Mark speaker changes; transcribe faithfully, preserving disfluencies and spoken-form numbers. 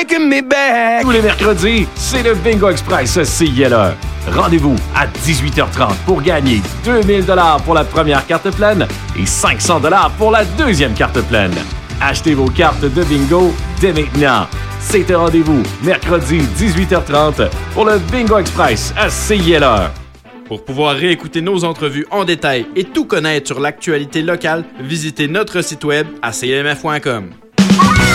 Speaker 1: taking me back.
Speaker 2: Tous les mercredis, c'est le Bingo Express C I L E. Rendez-vous à dix-huit heures trente pour gagner deux mille dollars pour la première carte pleine et cinq cents dollars pour la deuxième carte pleine. Achetez vos cartes de bingo dès maintenant. C'est un rendez-vous mercredi dix-huit heures trente pour le Bingo Express à C I L E.
Speaker 3: Pour pouvoir réécouter nos entrevues en détail et tout connaître sur l'actualité locale, visitez notre site web à c m f point com.